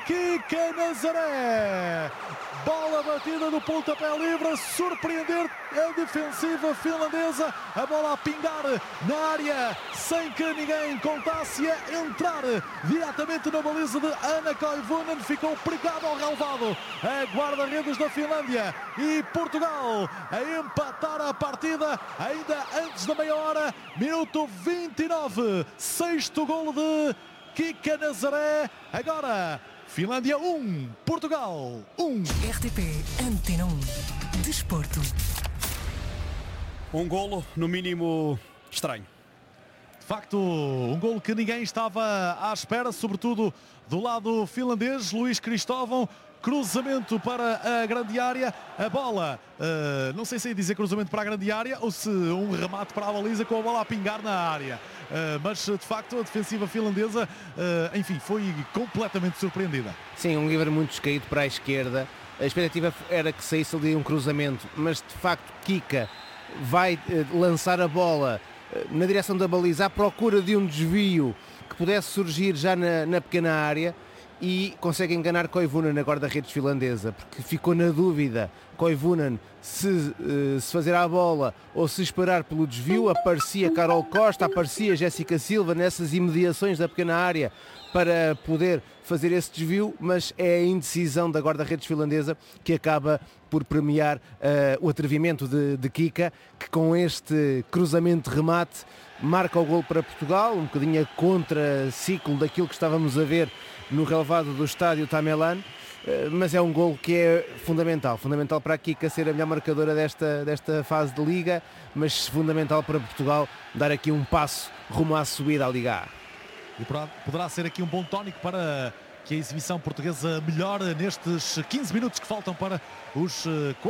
Kika Nazaré. Bola batida no pontapé livre, a surpreender a defensiva finlandesa. A bola a pingar na área, sem que ninguém contasse a entrar diretamente na baliza de Anna Koivunen. Ficou pregado ao relvado a guarda-redes da Finlândia. E Portugal a empatar a partida ainda antes da meia hora. Minuto 29. Sexto golo de Kika Nazaré. Agora Finlândia 1, Portugal 1. RTP Antena 1. Desporto. Um golo, no mínimo, estranho. De facto, um golo que ninguém estava à espera, sobretudo do lado finlandês. Luís Cristóvão, cruzamento para a grande área. A bola, não sei se ia dizer cruzamento para a grande área ou se um remate para a baliza com a bola a pingar na área. Mas de facto a defensiva finlandesa, enfim, foi completamente surpreendida. Sim, um livre muito descaído para a esquerda. A expectativa era que saísse ali um cruzamento, mas de facto Kika vai lançar a bola na direção da baliza à procura de um desvio que pudesse surgir já na pequena área e consegue enganar Koivunen na guarda-redes finlandesa, porque ficou na dúvida Koivunen se fazer à bola ou se esperar pelo desvio. Aparecia Carol Costa, aparecia Jéssica Silva nessas imediações da pequena área para poder fazer esse desvio, mas é a indecisão da guarda-redes finlandesa que acaba por premiar o atrevimento de Kika, que com este cruzamento de remate marca o gol para Portugal, um bocadinho a contra-ciclo daquilo que estávamos a ver no relevado do estádio Tamerlan, mas é um gol que é fundamental para a Kika ser a melhor marcadora desta fase de Liga, mas fundamental para Portugal dar aqui um passo rumo à subida à Liga A. E poderá ser aqui um bom tónico para que a exibição portuguesa melhore nestes 15 minutos que faltam para os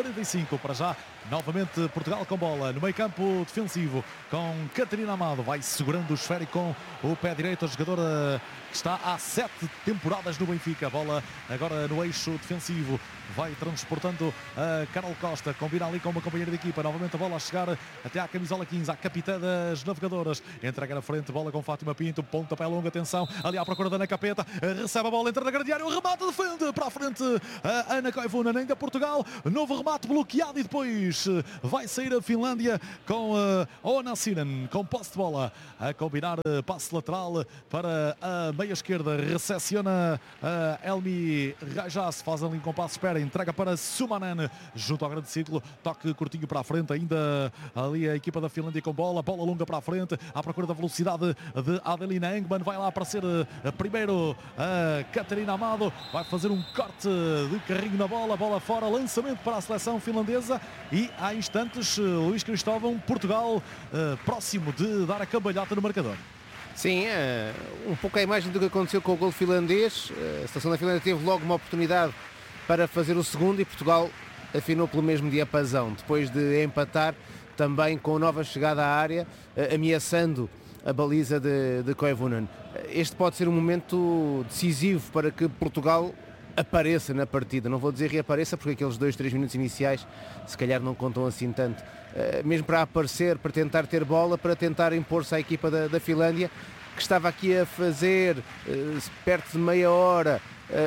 45. Para já, novamente Portugal com bola no meio campo defensivo com Catarina Amado. Vai segurando o esférico com o pé direito, a jogadora que está há 7 temporadas no Benfica. Bola agora no eixo defensivo. Vai transportando a Carol Costa. Combina ali com uma companheira de equipa. Novamente a bola a chegar até à camisola 15. À capitã das navegadoras. Entrega na frente. Bola com Fátima Pinto. Pontapé longa. Atenção. Ali à procura da Ana Capeta. Recebe a bola. Entra na grande área. O remate defende. Para a frente a Anna Koivunen. Ainda Portugal. Novo remate bloqueado. E depois vai sair a Finlândia com Oona Sinen. Com posse de bola. A combinar passe lateral para a meia esquerda. Recepciona a Elmi Rajas. Faz ali um compasso. Espera. Entrega para Sumanen junto ao grande círculo, toque curtinho para a frente, ainda ali a equipa da Finlândia com bola longa para a frente, à procura da velocidade de Adelina Engman. Vai lá aparecer primeiro a Catarina Amado, vai fazer um corte de carrinho na bola fora, lançamento para a seleção finlandesa e há instantes Luís Cristóvão, Portugal próximo de dar a cambalhota no marcador. Sim, um pouco a imagem do que aconteceu com o gol finlandês. A seleção da Finlândia teve logo uma oportunidade para fazer o segundo e Portugal afinou pelo mesmo diapasão, depois de empatar também com nova chegada à área, ameaçando a baliza de Koivunen. Este pode ser um momento decisivo para que Portugal apareça na partida. Não vou dizer reapareça, porque aqueles 2-3 minutos iniciais se calhar não contam assim tanto. Mesmo para aparecer, para tentar ter bola, para tentar impor-se à equipa da Finlândia, que estava aqui a fazer perto de meia hora,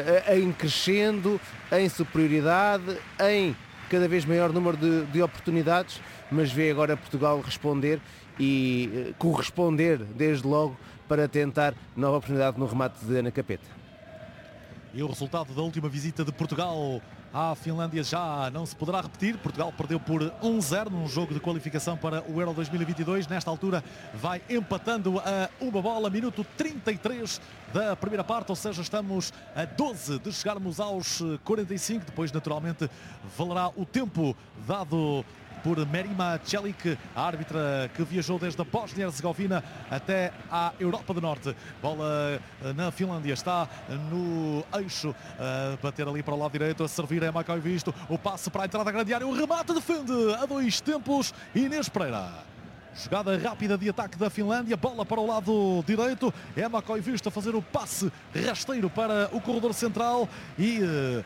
em crescendo, em superioridade, em cada vez maior número de oportunidades, mas vê agora Portugal responder e corresponder desde logo para tentar nova oportunidade no remate de Ana Capeta. E o resultado da última visita de Portugal à Finlândia já não se poderá repetir. Portugal perdeu por 1-0 num jogo de qualificação para o Euro 2022. Nesta altura vai empatando a uma bola, minuto 33 da primeira parte, ou seja, estamos a 12 de chegarmos aos 45. Depois, naturalmente, valerá o tempo dado por Merima Celic, a árbitra que viajou desde a Bósnia-Herzegovina até à Europa do Norte. Bola na Finlândia, está no eixo, a bater ali para o lado direito, a servir Emma Koivisto, o passe para a entrada da grande área, o remate defende a 2 tempos, Inês Pereira. Jogada rápida de ataque da Finlândia, bola para o lado direito, Emma Koivisto a fazer o passe rasteiro para o corredor central e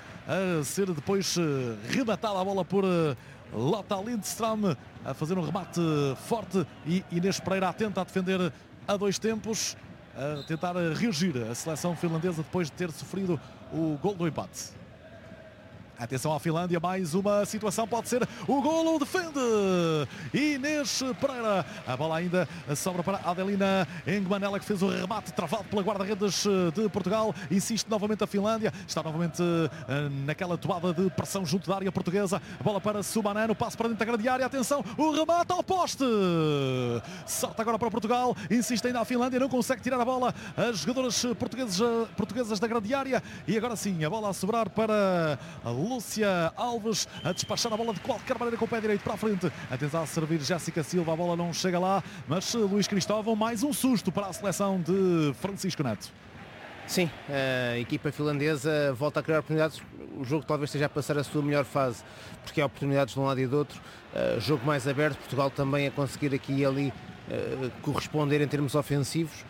a ser depois rematada a bola por Lotta Lindström, a fazer um remate forte e Inês Pereira atenta a defender a 2 tempos. a tentar reagir a seleção finlandesa depois de ter sofrido o gol do empate. Atenção à Finlândia, mais uma situação, pode ser o golo, defende Inês Pereira. A bola ainda sobra para Adelina Engman, ela que fez o remate travado pela guarda-redes de Portugal. Insiste novamente a Finlândia, está novamente naquela toada de pressão junto da área portuguesa. A bola para Subanano, passo para dentro da grande área, atenção, o remate ao poste. Sorte agora para Portugal, insiste ainda a Finlândia, não consegue tirar a bola as jogadoras portuguesas da grande área. E agora sim, a bola a sobrar para a Lúcia Alves, a despachar a bola de qualquer maneira com o pé direito para a frente. A tentar servir Jéssica Silva, a bola não chega lá, mas Luís Cristóvão, mais um susto para a seleção de Francisco Neto. Sim, a equipa finlandesa volta a criar oportunidades. O jogo talvez esteja a passar a sua melhor fase, porque há oportunidades de um lado e do outro. Jogo mais aberto, Portugal também a conseguir aqui e ali corresponder em termos ofensivos.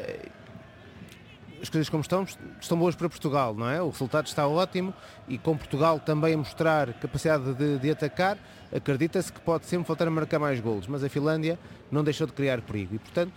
As coisas como estão boas para Portugal, não é? O resultado está ótimo e com Portugal também a mostrar capacidade de atacar, acredita-se que pode sempre voltar a marcar mais golos, mas a Finlândia não deixou de criar perigo e, portanto,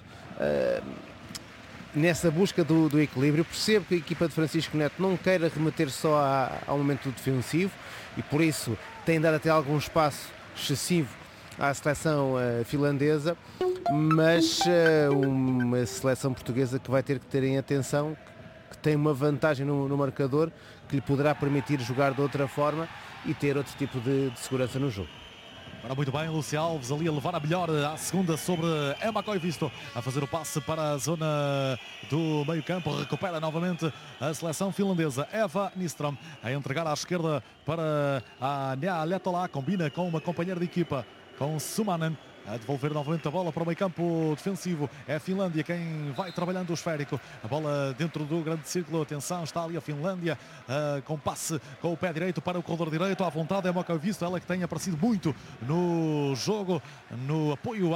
nessa busca do equilíbrio, percebo que a equipa de Francisco Neto não queira remeter só ao momento defensivo e por isso tem dado até algum espaço excessivo à seleção finlandesa, mas uma seleção portuguesa que vai ter que ter em atenção que tem uma vantagem no marcador que lhe poderá permitir jogar de outra forma e ter outro tipo de segurança no jogo. Ora, muito bem, Lúcia Alves ali a levar a melhor à segunda sobre Emma Koivisto, a fazer o passe para a zona do meio campo, recupera novamente a seleção finlandesa. Eva Nistrom a entregar à esquerda para a Nea Letola, combina com uma companheira de equipa, com Sumanen, a devolver novamente a bola para o meio campo defensivo. É a Finlândia quem vai trabalhando o esférico. A bola dentro do grande círculo. Atenção, está ali a Finlândia com passe com o pé direito para o corredor direito. À vontade é Moca Visto, ela que tem aparecido muito no jogo, no apoio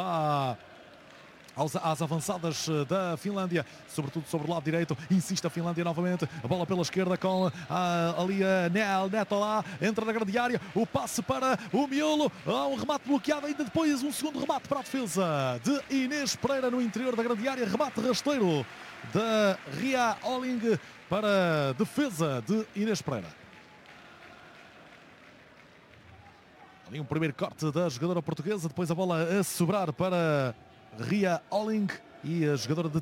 às avançadas da Finlândia, sobretudo sobre o lado direito. Insiste a Finlândia novamente, a bola pela esquerda com ali a Neto lá, entra na grande área, o passe para o miolo, um remate bloqueado, ainda depois um segundo remate para a defesa de Inês Pereira no interior da grande área, remate rasteiro da Ria Oling para a defesa de Inês Pereira. Ali um primeiro corte da jogadora portuguesa, depois a bola a sobrar para Ria Oling e a jogadora de